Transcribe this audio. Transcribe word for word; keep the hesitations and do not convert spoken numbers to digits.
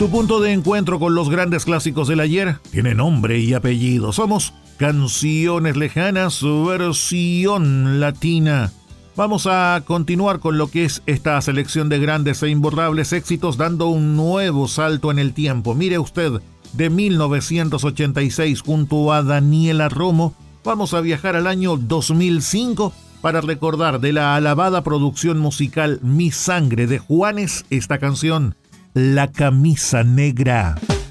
Tu punto de encuentro con los grandes clásicos del ayer tiene nombre y apellido. Somos Canciones Lejanas, versión latina. Vamos a continuar con lo que es esta selección de grandes e imborrables éxitos, dando un nuevo salto en el tiempo. Mire usted, de mil novecientos ochenta y seis, junto a Daniela Romo, vamos a viajar al año dos mil cinco para recordar de la alabada producción musical Mi Sangre de Juanes esta canción, La Camisa Negra.